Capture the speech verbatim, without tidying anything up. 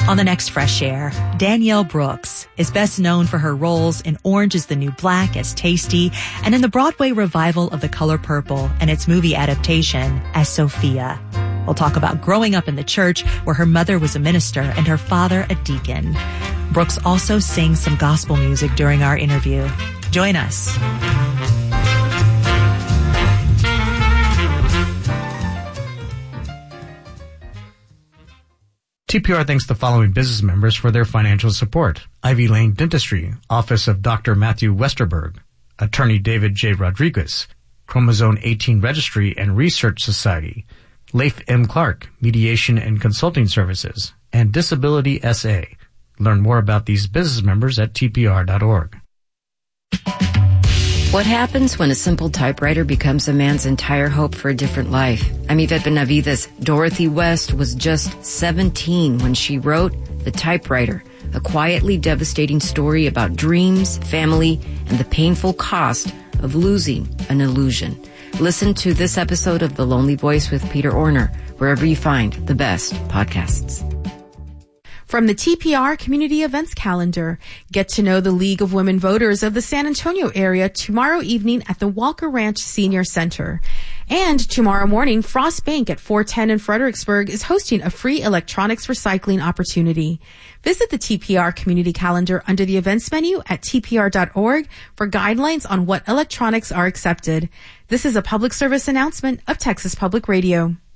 On the next Fresh Air, Danielle Brooks is best known for her roles in Orange is the New Black as Tasty and in the Broadway revival of The Color Purple and its movie adaptation as Sophia. We'll talk about growing up in the church where her mother was a minister and her father a deacon. Brooks also sings some gospel music during our interview. Join us. T P R thanks the following business members for their financial support. Ivy Lane Dentistry, Office of Doctor Matthew Westerberg, Attorney David J. Rodriguez, Chromosome eighteen Registry and Research Society, Leif M. Clark, Mediation and Consulting Services, and Disability S A. Learn more about these business members at T P R dot org. What happens when a simple typewriter becomes a man's entire hope for a different life? I'm Yvette Benavides. Dorothy West was just seventeen when she wrote The Typewriter, a quietly devastating story about dreams, family, and the painful cost of losing an illusion. Listen to this episode of The Lonely Voice with Peter Orner, wherever you find the best podcasts. From the T P R Community Events Calendar, get to know the League of Women Voters of the San Antonio area tomorrow evening at the Walker Ranch Senior Center. And tomorrow morning, Frost Bank at four ten in Fredericksburg is hosting a free electronics recycling opportunity. Visit the T P R Community Calendar under the events menu at T P R dot org for guidelines on what electronics are accepted. This is a public service announcement of Texas Public Radio.